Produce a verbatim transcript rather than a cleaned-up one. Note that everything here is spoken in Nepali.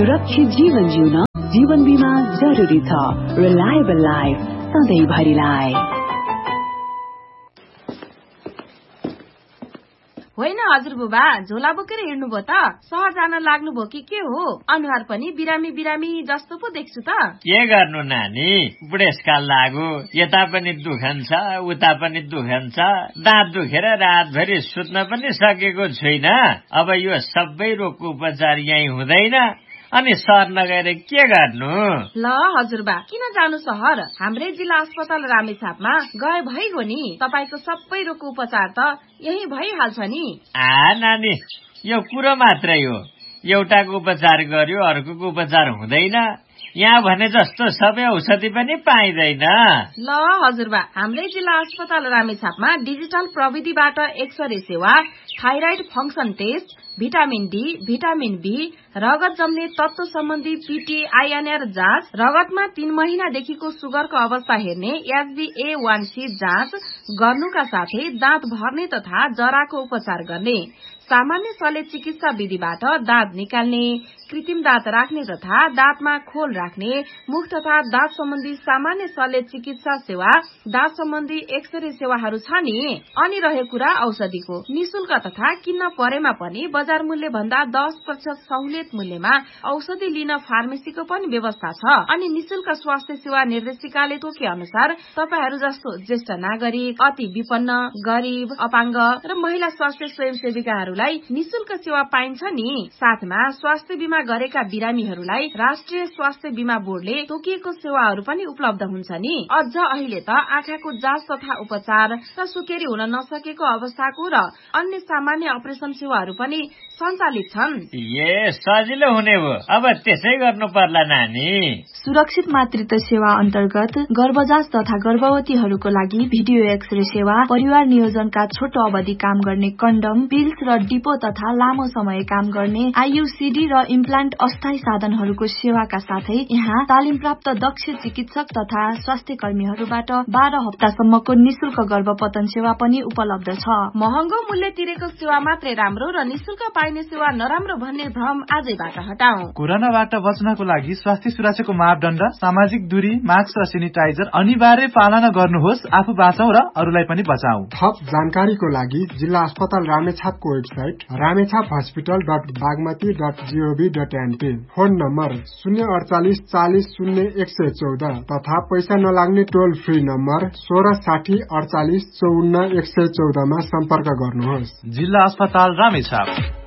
सुरक्षित जीवन जिउन जीवन बीमा जरुरी छ। Reliable life सधैँभरिलाई। होइन हजुरबुबा, झोला बोकेर हिँड्नुभयो त? सहर जान लाग्नुभयो कि के हो? अनुहार पनि बिरामी बिरामी जस्तो पो देख्छु त। के गर्नु नानी, बुढेसकाल लाग्यो, यता पनि दुखन्छ उता पनि दुखन्छ, दाँत दुखेर रातभरि सुत्न पनि सकेको छैन। अब यो सबै रोगको उपचार यही हुँदैन, अनि सहर नगएर के गर्नु? ल हजुरबा, किन जानु सहर? हाम्रै जिल्ला अस्पताल रामेछापमा गए भइगयो नि। तपाईको सबै रोगको उपचार त यही भइहाल्छ नि। आ नानी, यो कुरो मात्रै हो। एउटाको उपचार गर्यो अर्कोको उपचार हुँदैन। यहाँ भने जस्तो सबै औषधि पनि पाइँदैन। ल हजुरबा, हाम्रै जिल्ला अस्पताल रामेछापमा डिजिटल प्रविधिबाट एक्सरे सेवा, thyroid function test, vitamin D, vitamin be, रगत जम्ने तत्व सम्बन्धी पीटी आइएनआर जाँच, रगतमा तीन महिनादेखिको सुगरको अवस्था हेर्ने एचबी ए वन सी जाँच गर्नुका साथै दाँत भर्ने तथा जराको उपचार गर्ने, सामान्य शल्य चिकित्सा विधिबाट दाँत निकाल्ने, कृत्रिम दाँत राख्ने तथा दाँतमा खोल राख्ने, मुख तथा दाँत सम्बन्धी सामान्य शल्य चिकित्सा सेवा, दाँत सम्बन्धी एक्सरे सेवाहरू छ नि। अनि रह्यो कुरा औषधिको, निशुल्क तथा किन्न परेमा पनि बजार मूल्य भन्दा दस प्रतिशत सहुलियत मूल्यमा औषधि लिन फार्मेसीको पनि व्यवस्था छ। अनि निशुल्क स्वास्थ्य सेवा निर्देशिकाले तोके अनुसार तपाईहरू जस्तो ज्येष्ठ नागरिक, अति विपन्न, गरीब, अपाङ्ग र महिला स्वास्थ्य स्वयंसेविकाहरूलाई निशुल्क सेवा पाइन्छ नि। साथमा स्वास्थ्य बीमा गरेका बिरामीहरूलाई राष्ट्रिय स्वास्थ्य बीमा बोर्डले तोकिएको सेवाहरू पनि उपलब्ध हुन्छ नि। अझ अहिले त आँखाको जाँच तथा उपचार र सुकेरी हुन नसकेको अवस्थाको र अन्य सामान्य अपरेसन सेवाहरू पनि सञ्चालित छन्। ए सजिलो हुने हो, अब त्यसै गर्नु पर्ला नानी। सुरक्षित मातृत्व सेवा अन्तर्गत गर्भजाँच तथा गर्भवतीहरूको लागि भिडियो एक्सरे सेवा, परिवार नियोजनका छोटो अवधि काम गर्ने कन्डम, पिल्स र डिपो तथा लामो समय काम गर्ने आईयूसीडी र इम्प्लान्ट अस्थायी साधनहरूको सेवाका साथै यहाँ तालिम प्राप्त दक्ष चिकित्सक तथा स्वास्थ्य कर्मीहरूबाट बाह्र हप्तासम्मको निशुल्क गर्भपतन सेवा पनि उपलब्ध छ। महँगो मूल्य तिरेको सेवा मात्रै राम्रो र निशुल्क पाइने सेवा नराम्रो भन्ने भ्रम आजैबाट हटाऊ। कोरोनाबाट बच्नको लागि स्वास्थ्य सुरक्षाको मापदण्ड, सामाजिक दूरी, मास्क र सेनिटाइजर अनिवार्य पालना गर्नुहोस्। आफू बाँचौ र अरूलाई पनि बचाऊ। थप जानकारीको लागि जिल्ला अस्पताल रामेछापको website Ramechhap hospital dot Bagmati dot gov dot NP, phone number शून्य अडचालिस चालिस शून्य एक सय चौध तथा पैसा नलाग्ने टोल फ्री नम्बर सोह्र साठी अडचालिस चौन्न एक सय चौधमा सम्पर्क गर्नुहोस्। जिल्ला अस्पताल रामेछाप।